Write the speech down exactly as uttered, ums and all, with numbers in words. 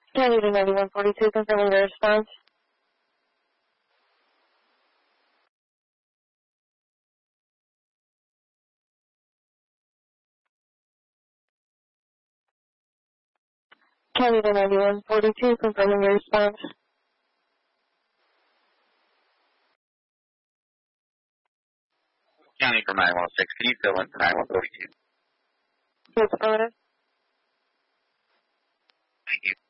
County to ninety-one forty-two, confirming your response. County to ninety-one forty-two, confirming your response. County from nine one six, can you fill in for nine one forty-two? Yes, affirmative. Thank you.